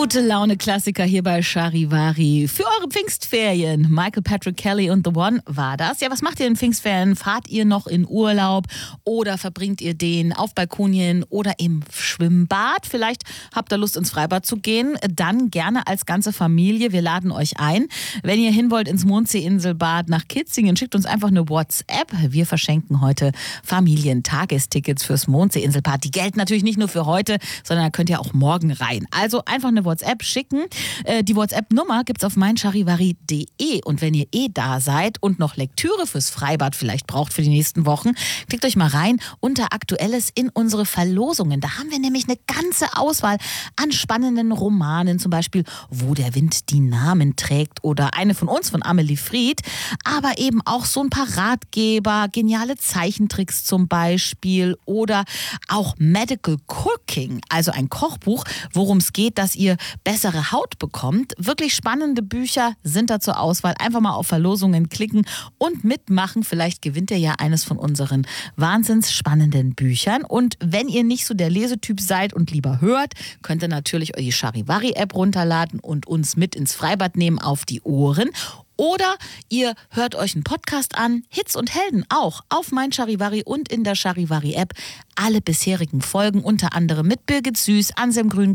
Gute Laune-Klassiker hier bei Charivari. Für eure Pfingstferien. Michael Patrick Kelly und The One war das. Ja, was macht ihr in Pfingstferien? Fahrt ihr noch in Urlaub oder verbringt ihr den auf Balkonien oder im Schwimmbad? Vielleicht habt ihr Lust, ins Freibad zu gehen. Dann gerne als ganze Familie. Wir laden euch ein. Wenn ihr hin wollt ins Mondsee-Inselbad nach Kitzingen, schickt uns einfach eine WhatsApp. Wir verschenken heute Familientagestickets fürs Mondsee-Inselbad. Die gelten natürlich nicht nur für heute, sondern da könnt ihr auch morgen rein. Also einfach eine WhatsApp schicken. Die WhatsApp-Nummer gibt's auf meincharivari.de. Und wenn ihr da seid und noch Lektüre fürs Freibad vielleicht braucht für die nächsten Wochen, klickt euch mal rein unter Aktuelles in unsere Verlosungen. Da haben wir nämlich eine ganze Auswahl an spannenden Romanen, zum Beispiel Wo der Wind die Namen trägt oder eine von uns, von Amelie Fried, aber eben auch so ein paar Ratgeber, geniale Zeichentricks zum Beispiel oder auch Medical Cooking, also ein Kochbuch, worum es geht, dass ihr bessere Haut bekommt. Wirklich spannende Bücher sind da zur Auswahl. Einfach mal auf Verlosungen klicken und mitmachen. Vielleicht gewinnt ihr ja eines von unseren wahnsinns spannenden Büchern. Und wenn ihr nicht so der Lesetyp seid und lieber hört, könnt ihr natürlich die Charivari-App runterladen und uns mit ins Freibad nehmen auf die Ohren. Oder ihr hört euch einen Podcast an, Hits und Helden auch, auf mein Charivari und in der Charivari-App. Alle bisherigen Folgen, unter anderem mit Birgit Süß, Anselm Grün,